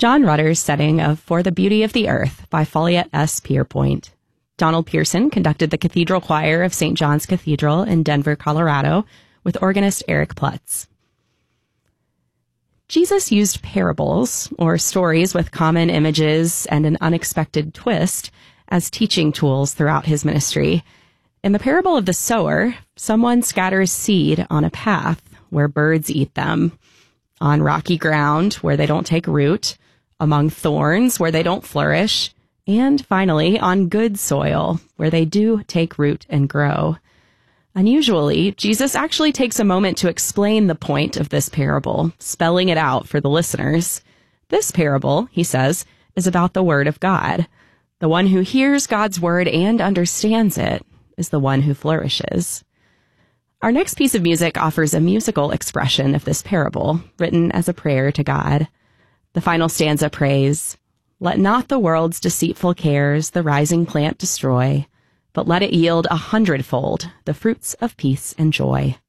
John Rutter's setting of For the Beauty of the Earth by Folliot S. Pierpoint. Donald Pearson conducted the Cathedral Choir of St. John's Cathedral in Denver, Colorado, with organist Eric Plutz. Jesus used parables, or stories with common images and an unexpected twist, as teaching tools throughout his ministry. In the parable of the sower, someone scatters seed on a path where birds eat them, on rocky ground where they don't take root, among thorns where they don't flourish, and finally on good soil where they do take root and grow. Unusually, Jesus actually takes a moment to explain the point of this parable, spelling it out for the listeners. This parable, he says, is about the Word of God. The one who hears God's Word and understands it is the one who flourishes. Our next piece of music offers a musical expression of this parable, written as a prayer to God. The final stanza prays, "Let not the world's deceitful cares the rising plant destroy, but let it yield 100-fold the fruits of peace and joy."